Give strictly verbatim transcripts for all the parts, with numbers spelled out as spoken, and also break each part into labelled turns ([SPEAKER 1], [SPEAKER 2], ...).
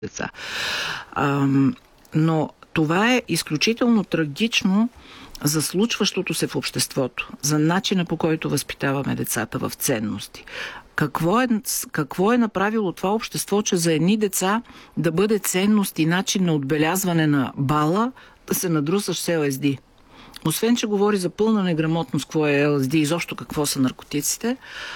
[SPEAKER 1] деца. А, но това е изключително трагично за случващото се в обществото, за начина, по който възпитаваме децата в ценности. Какво е, какво е направило това общество, че за едни деца да бъде ценност и начин на отбелязване на бала да се надрусаш с Ел Ес Ди? Освен, че говори за пълна неграмотност какво е Ел Ес Ди и изобщо какво са наркотиците,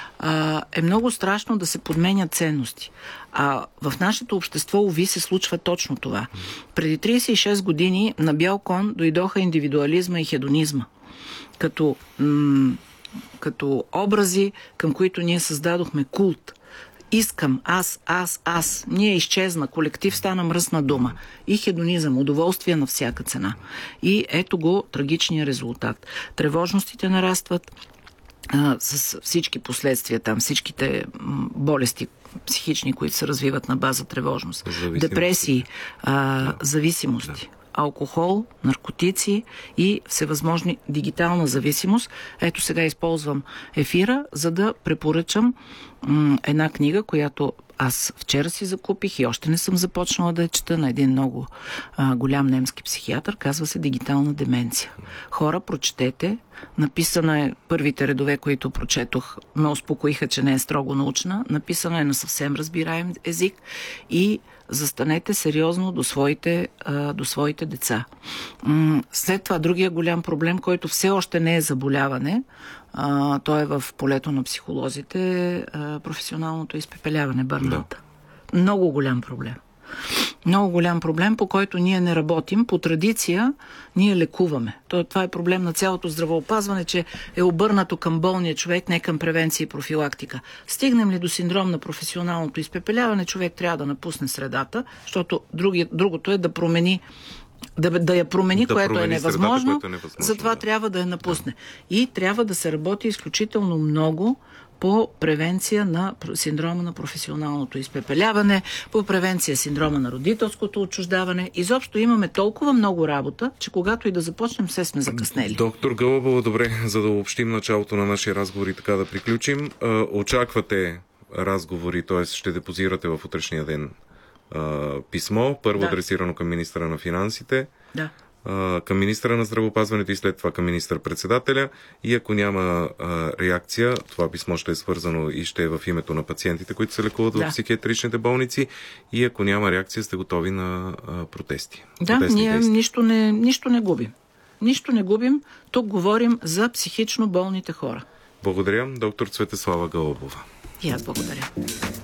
[SPEAKER 1] а, е много страшно да се подменят ценности. А в нашето общество, уви, се случва точно това. Преди тридесет и шест години на бял кон дойдоха индивидуализма и хедонизма. Като, м- като образи, към които ние създадохме култ. Искам, аз, аз, аз. Ние изчезна, колектив стана мръсна дума. И хедонизъм, удоволствие на всяка цена. И ето го трагичния резултат. Тревожностите нарастват а, с всички последствия там, всичките м, болести психични, които се развиват на база тревожност. Зависимости. Депресии, а, да. зависимости. Да. Алкохол, наркотици и всевъзможни дигитална зависимост. Ето сега използвам ефира, за да препоръчам м- една книга, която аз вчера си закупих и още не съм започнала да я чета, на един много а, голям немски психиатър. Казва се "Дигитална деменция". Хора, прочетете. Написана е, първите редове, които прочетох, ме успокоиха, че не е строго научна. Написана е на съвсем разбираем език и застанете сериозно до своите, а, до своите деца. М- след това другия голям проблем, който все още не е заболяване, а, той е в полето на психолозите, а, професионалното изпепеляване, бърнаута. Да. Много голям проблем. Много голям проблем, по който ние не работим. По традиция ние лекуваме. Това е проблем на цялото здравеопазване, че е обърнато към болния човек, не към превенция и профилактика. Стигнем ли до синдром на професионалното изпепеляване, човек трябва да напусне средата, защото други, другото е да промени Да, да я промени, да което, промени е невъзможно, средата, което е невъзможно, затова да. трябва да я напусне. Да. И трябва да се работи изключително много по превенция на синдрома на професионалното изпепеляване, по превенция синдрома на родителското отчуждаване. Изобщо имаме толкова много работа, че когато и да започнем, все сме закъснели.
[SPEAKER 2] Доктор Гълъбова, добре, за да обобщим началото на нашия разговор и така да приключим. Очаквате разговори, т.е. ще депозирате в утрешния ден писмо, първо да. адресирано към министъра на финансите,
[SPEAKER 1] да.
[SPEAKER 2] към министъра на здравеопазването и след това към министър-председателя. И ако няма а, реакция, това писмо ще е свързано и ще е в името на пациентите, които се лекуват да. в психиатричните болници. И ако няма реакция, сте готови на а, протести.
[SPEAKER 1] Да, ние нищо не, нищо не губим. Нищо не губим. Тук говорим за психично болните хора.
[SPEAKER 2] Благодаря, доктор Цветеслава Гълъбова.
[SPEAKER 1] И аз благодаря.